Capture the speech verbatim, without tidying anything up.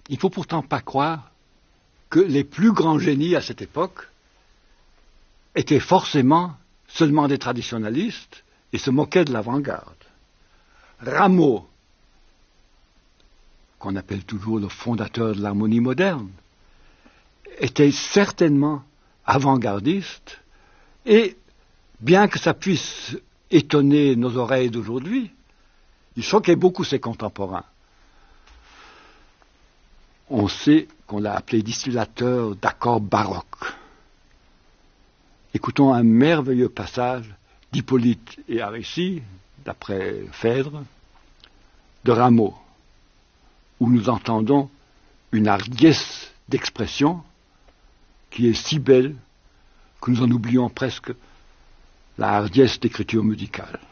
Il ne faut pourtant pas croire que les plus grands génies à cette époque étaient forcément seulement des traditionalistes et se moquaient de l'avant-garde. Rameau, qu'on appelle toujours le fondateur de l'harmonie moderne, était certainement avant-gardiste, et bien que ça puisse étonner nos oreilles d'aujourd'hui, il choquait beaucoup ses contemporains. On sait qu'on l'a appelé distillateur d'accords baroques. Écoutons un merveilleux passage d'Hippolyte et Aricie, d'après Phèdre, de Rameau, où nous entendons une hardiesse d'expression qui est si belle que nous en oublions presque la hardiesse d'écriture musicale.